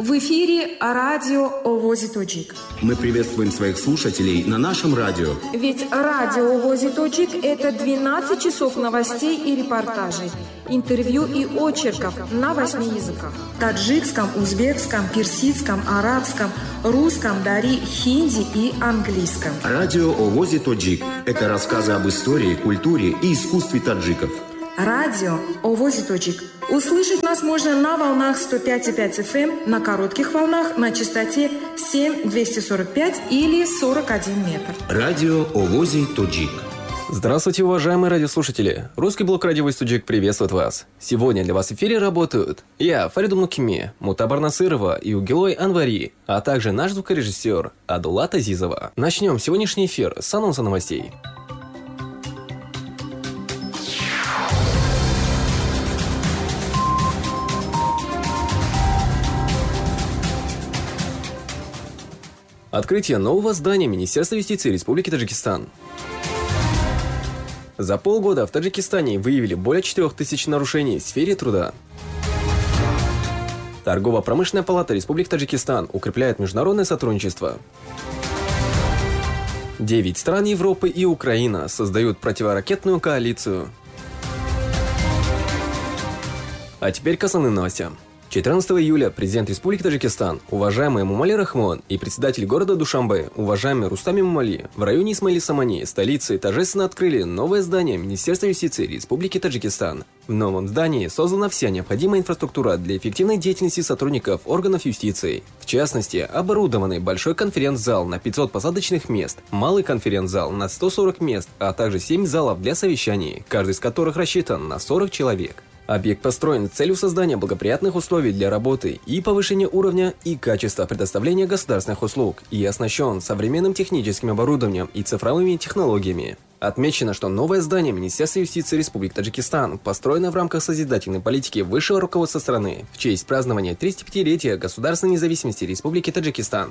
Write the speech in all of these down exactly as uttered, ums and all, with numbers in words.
В эфире радио Овози Тоджик. Мы приветствуем своих слушателей на нашем радио. Ведь радио Овози Тоджик – это двенадцать часов новостей и репортажей, интервью и очерков на восьми языках. Таджикском, узбекском, персидском, арабском, русском, дари, хинди и английском. Радио Овози Тоджик – это рассказы об истории, культуре и искусстве таджиков. Радио Овози Тоджик. Услышать нас можно на волнах сто пять и пять эф эм, на коротких волнах на частоте семь двести сорок пять или сорок один метр. Радио Овози Тоджик. Здравствуйте, уважаемые радиослушатели! Русский блок радио Овози Тоджик приветствует вас. Сегодня для вас в эфире работают я, Фариду Мукиме, Мутабар Насырова и Угилой Анвари, а также наш звукорежиссер Адулат Азизова. Начнем сегодняшний эфир с анонса новостей. Открытие нового здания Министерства юстиции Республики Таджикистан. За полгода в Таджикистане выявили более четырех тысяч нарушений в сфере труда. Торгово-промышленная палата Республики Таджикистан укрепляет международное сотрудничество. Девять стран Европы и Украина создают противоракетную коалицию. А теперь к основным новостям. четырнадцатого июля президент Республики Таджикистан, уважаемый Эмомали Рахмон, и председатель города Душанбе, уважаемый Рустам Эмомали, в районе Исмаили-Самани, столицы, торжественно открыли новое здание Министерства юстиции Республики Таджикистан. В новом здании создана вся необходимая инфраструктура для эффективной деятельности сотрудников органов юстиции. В частности, оборудованный большой конференц-зал на пятьсот посадочных мест, малый конференц-зал на сто сорок мест, а также семь залов для совещаний, каждый из которых рассчитан на сорок человек. Объект построен с целью создания благоприятных условий для работы и повышения уровня и качества предоставления государственных услуг и оснащен современным техническим оборудованием и цифровыми технологиями. Отмечено, что новое здание Министерства юстиции Республики Таджикистан построено в рамках созидательной политики высшего руководства страны в честь празднования тридцатипятилетия государственной независимости Республики Таджикистан.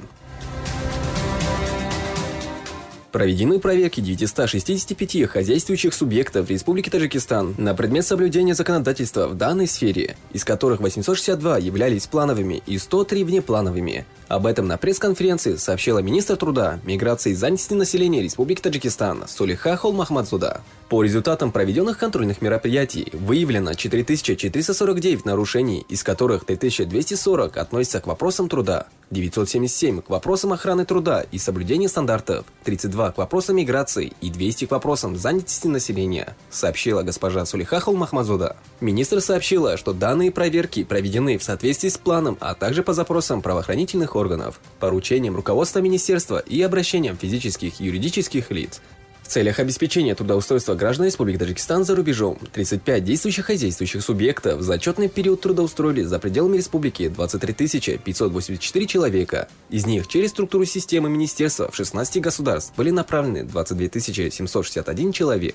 Проведены проверки девятисот шестидесяти пяти хозяйствующих субъектов Республики Таджикистан на предмет соблюдения законодательства в данной сфере, из которых восемьсот шестьдесят два являлись плановыми и сто три внеплановыми. Об этом на пресс-конференции сообщила министр труда, миграции и занятости населения Республики Таджикистан Сулиха Холмахмадзуда. По результатам проведенных контрольных мероприятий выявлено четыре тысячи четыреста сорок девять нарушений, из которых три тысячи двести сорок относятся к вопросам труда, девятьсот семьдесят семь к вопросам охраны труда и соблюдения стандартов, тридцать два к вопросам миграции и двести к вопросам занятости населения, сообщила госпожа Сулиха Холмахмадзуда. Министр сообщила, что данные проверки проведены в соответствии с планом, а также по запросам правоохранительных органов, поручениям руководства министерства и обращениям физических и юридических лиц. В целях обеспечения трудоустройства граждан Республики Таджикистан за рубежом тридцать пять действующих хозяйствующих субъектов за отчетный период трудоустроили за пределами республики двадцать три тысячи пятьсот восемьдесят четыре человека. Из них через структуру системы министерства в шестнадцати государств были направлены двадцать две тысячи семьсот шестьдесят один человек.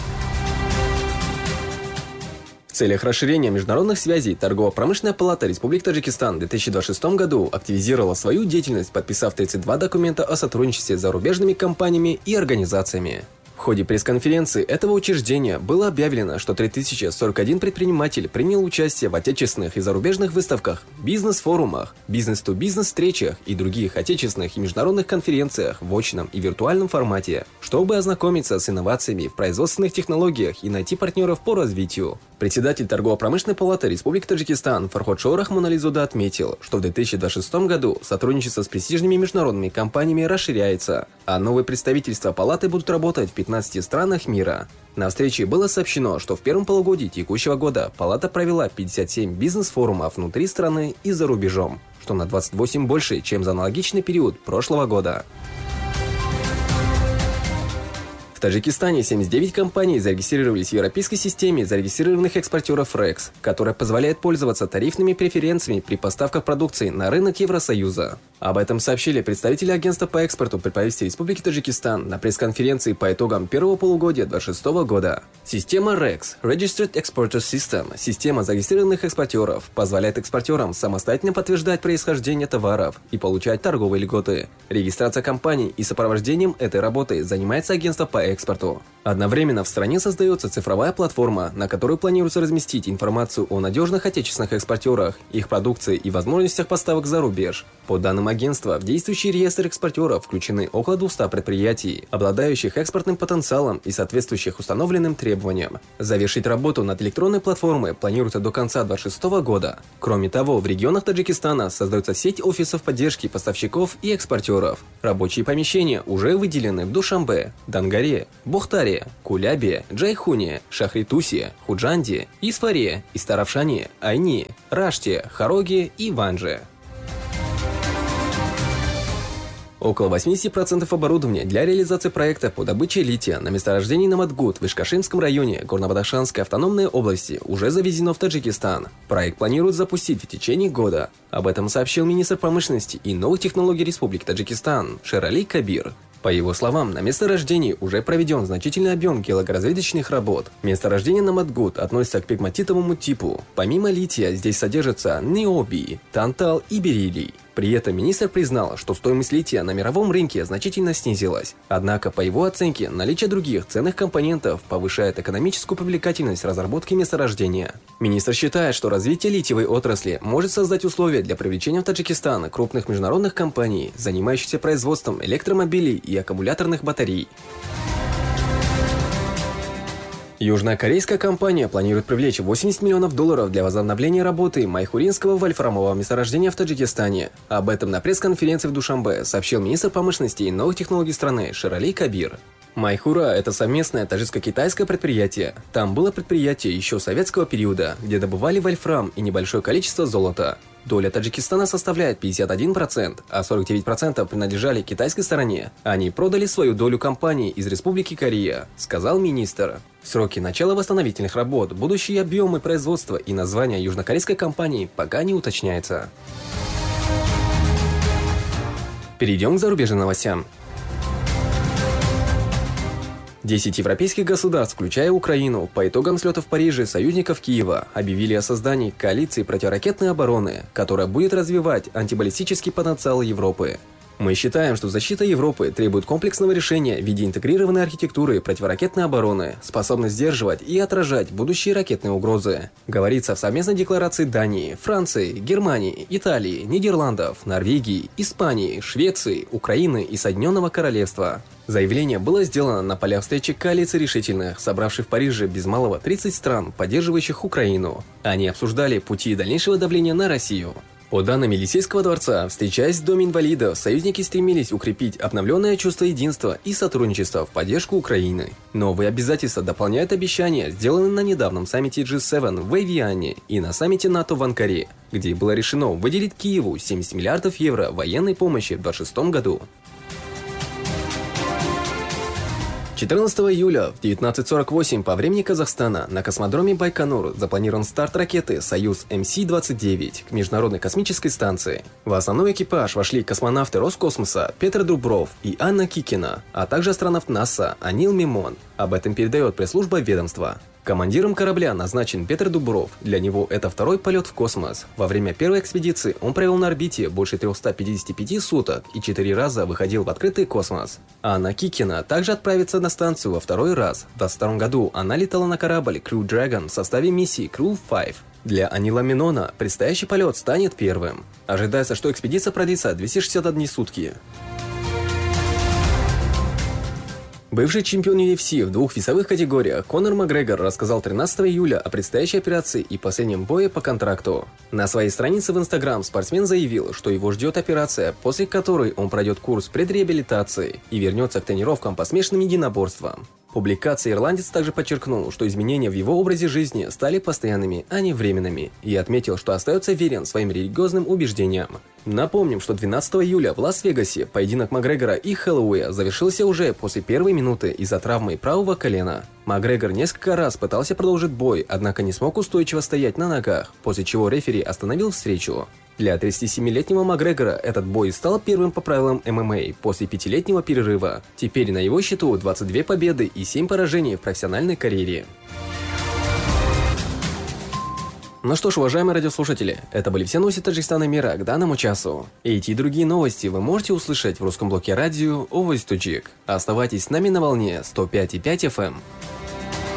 В целях расширения международных связей Торгово-промышленная палата Республики Таджикистан в две тысячи двадцать шестом году активизировала свою деятельность, подписав тридцать два документа о сотрудничестве с зарубежными компаниями и организациями. В ходе пресс-конференции этого учреждения было объявлено, что три тысячи сорок один предприниматель принял участие в отечественных и зарубежных выставках, бизнес-форумах, бизнес-ту-бизнес встречах и других отечественных и международных конференциях в очном и виртуальном формате, чтобы ознакомиться с инновациями в производственных технологиях и найти партнеров по развитию. Председатель Торгово-промышленной палаты Республики Таджикистан Фарходшо Рахмонализуда отметил, что в две тысячи двадцать шестом году сотрудничество с престижными международными компаниями расширяется, а новые представительства палаты будут работать в пятнадцати странах мира. На встрече было сообщено, что в первом полугодии текущего года палата провела пятьдесят семь бизнес-форумов внутри страны и за рубежом, что на двадцать восемь больше, чем за аналогичный период прошлого года. В Таджикистане семьдесят девять компаний зарегистрировались в европейской системе зарегистрированных экспортеров РЭКС, которая позволяет пользоваться тарифными преференциями при поставках продукции на рынок Евросоюза. Об этом сообщили представители агентства по экспорту при правительстве Республики Таджикистан на пресс-конференции по итогам первого полугодия две тысячи двадцать шестого года. Система РЭКС Registered Exporter System, система зарегистрированных экспортеров, позволяет экспортерам самостоятельно подтверждать происхождение товаров и получать торговые льготы. Регистрация компаний и сопровождением этой работы занимается агентство по экспорту. Одновременно в стране создается цифровая платформа, на которой планируется разместить информацию о надежных отечественных экспортерах, их продукции и возможностях поставок за рубеж. По данным агентства, в действующий реестр экспортеров включены около двухсот предприятий, обладающих экспортным потенциалом и соответствующих установленным требованиям. Завершить работу над электронной платформой планируется до конца две тысячи двадцать шестого года. Кроме того, в регионах Таджикистана создается сеть офисов поддержки поставщиков и экспортеров. Рабочие помещения уже выделены в Душанбе, Дангаре, Бухтаре, Кулябе, Джайхуне, Шахритусе, Худжанде, Исфаре, Истаравшане, Айни, Раште, Хароге и Ванже. Около восьмидесяти процентов оборудования для реализации проекта по добыче лития на месторождении Намадгут в Ишкашинском районе Горно-Бадахшанской автономной области уже завезено в Таджикистан. Проект планируют запустить в течение года. Об этом сообщил министр промышленности и новых технологий Республики Таджикистан Шерали Кабир. По его словам, на месторождении уже проведен значительный объем геологоразведочных работ. Месторождение Намадгут относится к пегматитовому типу. Помимо лития здесь содержатся необий, тантал и бериллий. При этом министр признал, что стоимость лития на мировом рынке значительно снизилась. Однако, по его оценке, наличие других ценных компонентов повышает экономическую привлекательность разработки месторождения. Министр считает, что развитие литиевой отрасли может создать условия для привлечения в Таджикистан крупных международных компаний, занимающихся производством электромобилей и аккумуляторных батарей. Южнокорейская компания планирует привлечь восемьдесят миллионов долларов для возобновления работы майхуринского вольфрамового месторождения в Таджикистане. Об этом на пресс-конференции в Душанбе сообщил министр промышленности и новых технологий страны Шерали Кабир. Майхура – это совместное таджикско-китайское предприятие. Там было предприятие еще советского периода, где добывали вольфрам и небольшое количество золота. Доля Таджикистана составляет пятьдесят один процент, а сорок девять процентов принадлежали китайской стороне. Они продали свою долю компании из Республики Корея, сказал министр. Сроки начала восстановительных работ, будущие объемы производства и название южнокорейской компании пока не уточняется. Перейдем к зарубежным новостям. Десять европейских государств, включая Украину, по итогам слета в Париже союзников Киева объявили о создании коалиции противоракетной обороны, которая будет развивать антибаллистический потенциал Европы. Мы считаем, что защита Европы требует комплексного решения в виде интегрированной архитектуры противоракетной обороны, способной сдерживать и отражать будущие ракетные угрозы. Говорится в совместной декларации Дании, Франции, Германии, Италии, Нидерландов, Норвегии, Испании, Швеции, Украины и Соединенного Королевства. Заявление было сделано на полях встречи коалиции решительных, собравшей в Париже без малого тридцать стран, поддерживающих Украину. Они обсуждали пути дальнейшего давления на Россию. По данным Елисейского дворца, встречаясь в Доме инвалидов, союзники стремились укрепить обновленное чувство единства и сотрудничества в поддержку Украины. Новые обязательства дополняют обещания, сделанные на недавнем саммите джи семь в Эвиане и на саммите НАТО в Анкаре, где было решено выделить Киеву семьдесят миллиардов евро военной помощи в две тысячи двадцать шестом году. четырнадцатого июля в девятнадцать сорок восемь по времени Казахстана на космодроме Байконур запланирован старт ракеты «Союз эм си двадцать девять» к Международной космической станции. В основной экипаж вошли космонавты Роскосмоса Петр Дубров и Анна Кикина, а также астронавт НАСА Анил Мимон. Об этом передает пресс-служба ведомства. Командиром корабля назначен Петр Дубров. Для него это второй полет в космос. Во время первой экспедиции он провел на орбите больше трёхсот пятидесяти пяти суток и четыре раза выходил в открытый космос. Анна Кикина также отправится на станцию во второй раз. В две тысячи двадцать втором году она летала на корабль Crew Dragon в составе миссии Crew пять. Для Анила Минона предстоящий полет станет первым. Ожидается, что экспедиция продлится двести шестьдесят одни сутки. Бывший чемпион ю эф си в двух весовых категориях Конор Макгрегор рассказал тринадцатого июля о предстоящей операции и последнем бое по контракту. На своей странице в Инстаграм спортсмен заявил, что его ждет операция, после которой он пройдет курс предреабилитации и вернется к тренировкам по смешанным единоборствам. В публикации ирландец также подчеркнул, что изменения в его образе жизни стали постоянными, а не временными, и отметил, что остается верен своим религиозным убеждениям. Напомним, что двенадцатого июля в Лас-Вегасе поединок Макгрегора и Хэллоуэя завершился уже после первой минуты из-за травмы правого колена. Макгрегор несколько раз пытался продолжить бой, однако не смог устойчиво стоять на ногах, после чего рефери остановил встречу. Для тридцатисемилетнего Макгрегора этот бой стал первым по правилам эм эм а после пятилетнего перерыва. Теперь на его счету двадцать две победы и семь поражений в профессиональной карьере. Ну что ж, уважаемые радиослушатели, это были все новости Таджикистана и мира к данному часу. Эти и другие новости вы можете услышать в русском блоке радио Овость Таджик. Оставайтесь с нами на волне сто пять и пять эф эм.